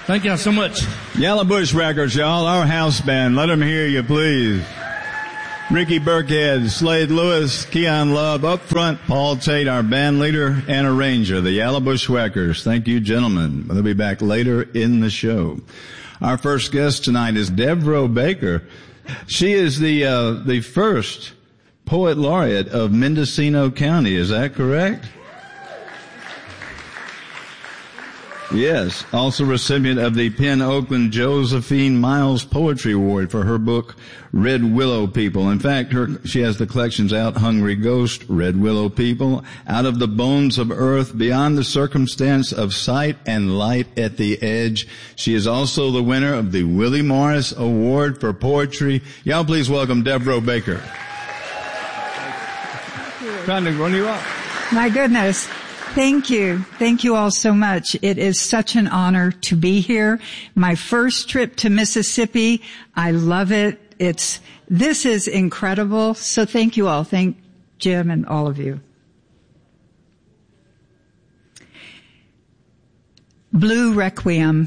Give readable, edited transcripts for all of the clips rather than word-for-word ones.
Thank y'all so much. Yellow Bushwhackers, y'all, our house band. Let them hear you, please. Ricky Burkhead, Slade Lewis, Keon Love, up front, Paul Tate, our band leader and arranger, the Yellow Bushwhackers. Thank you, gentlemen. They'll be back later in the show. Our first guest tonight is Devereaux Baker. She is the first poet laureate of Mendocino County. Is that correct? Yes. Also recipient of the Penn Oakland Josephine Miles Poetry Award for her book, Red Willow People. In fact, she has the collections out, Hungry Ghost, Red Willow People, Out of the Bones of Earth, Beyond the Circumstance of Sight and Light at the Edge. She is also the winner of the Willie Morris Award for Poetry. Y'all please welcome Devereaux Baker. Trying to run you up. My goodness. Thank you. Thank you all so much. It is such an honor to be here. My first trip to Mississippi. I love it. This is incredible. So thank you all. Thank Jim and all of you. Blue Requiem.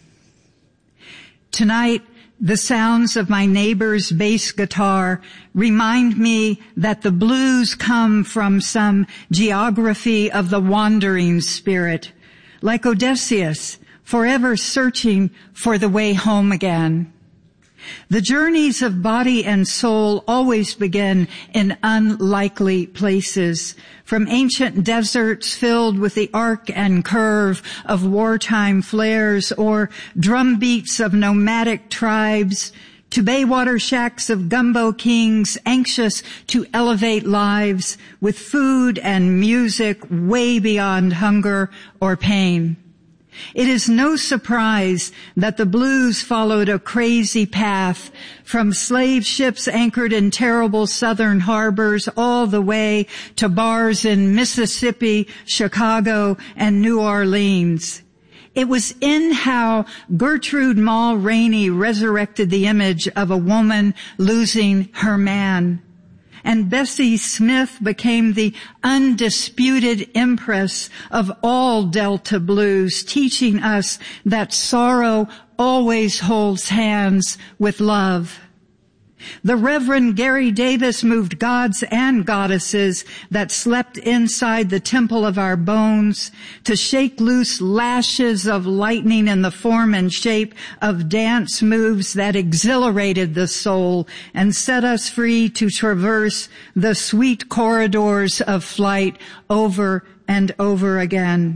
Tonight, the sounds of my neighbor's bass guitar remind me that the blues come from some geography of the wandering spirit, like Odysseus, forever searching for the way home again. The journeys of body and soul always begin in unlikely places, from ancient deserts filled with the arc and curve of wartime flares or drum beats of nomadic tribes, to baywater shacks of gumbo kings anxious to elevate lives with food and music way beyond hunger or pain. It is no surprise that the blues followed a crazy path from slave ships anchored in terrible southern harbors all the way to bars in Mississippi, Chicago, and New Orleans. It was in how Gertrude Maul Rainey resurrected the image of a woman losing her man. And Bessie Smith became the undisputed empress of all Delta blues, teaching us that sorrow always holds hands with love. The Reverend Gary Davis moved gods and goddesses that slept inside the temple of our bones to shake loose lashes of lightning in the form and shape of dance moves that exhilarated the soul and set us free to traverse the sweet corridors of flight over and over again.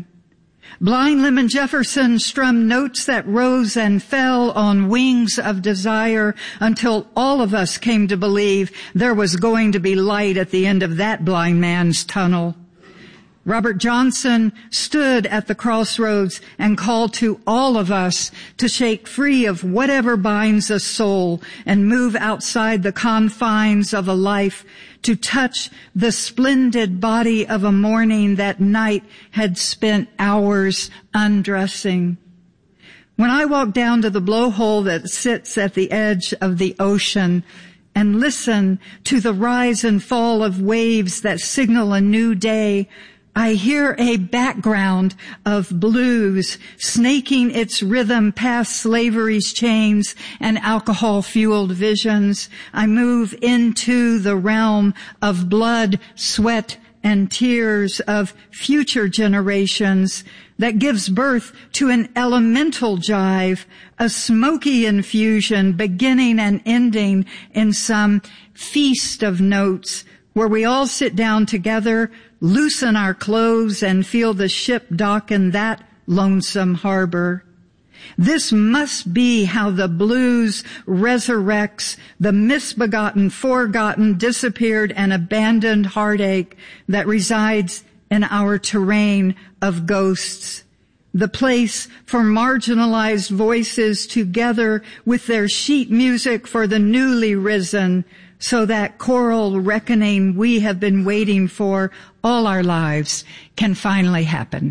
Blind Lemon Jefferson strummed notes that rose and fell on wings of desire until all of us came to believe there was going to be light at the end of that blind man's tunnel. Robert Johnson stood at the crossroads and called to all of us to shake free of whatever binds a soul and move outside the confines of a life to touch the splendid body of a morning that night had spent hours undressing. When I walk down to the blowhole that sits at the edge of the ocean and listen to the rise and fall of waves that signal a new day, I hear a background of blues snaking its rhythm past slavery's chains and alcohol-fueled visions. I move into the realm of blood, sweat, and tears of future generations that gives birth to an elemental jive, a smoky infusion beginning and ending in some feast of notes where we all sit down together, loosen our clothes, and feel the ship dock in that lonesome harbor. This must be how the blues resurrects the misbegotten, forgotten, disappeared, and abandoned heartache that resides in our terrain of ghosts. The place for marginalized voices together with their sheet music for the newly risen, so that choral reckoning we have been waiting for all our lives can finally happen.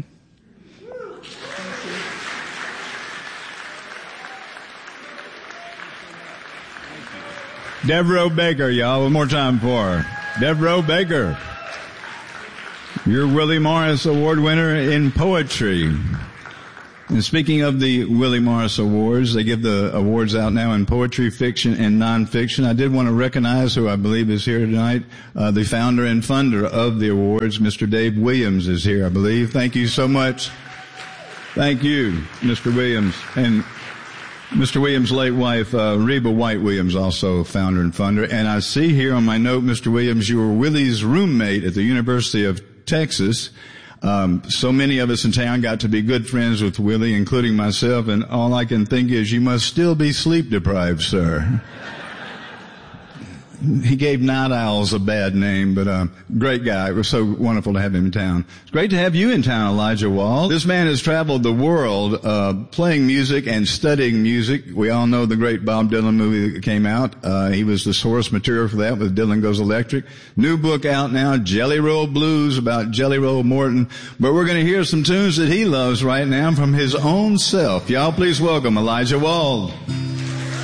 Devereaux Baker, y'all. One more time for her. Devereaux Baker. Your Willie Morris Award winner in poetry. And speaking of the Willie Morris Awards, they give the awards out now in poetry, fiction, and nonfiction. I did want to recognize who I believe is here tonight. The founder and funder of the awards, Mr. Dave Williams, is here, I believe. Thank you so much. Thank you, Mr. Williams. And Mr. Williams' late wife, Reba White Williams, also founder and funder. And I see here on my note, Mr. Williams, you were Willie's roommate at the University of Texas. So many of us in town got to be good friends with Willie, including myself, and all I can think is you must still be sleep deprived, sir. He gave night owls a bad name, but great guy. It was so wonderful to have him in town. It's great to have you in town, Elijah Wald. This man has traveled the world playing music and studying music. We all know the great Bob Dylan movie that came out. He was the source material for that with Dylan Goes Electric. New book out now, Jelly Roll Blues, about Jelly Roll Morton. But we're going to hear some tunes that he loves right now from his own self. Y'all please welcome Elijah Wald.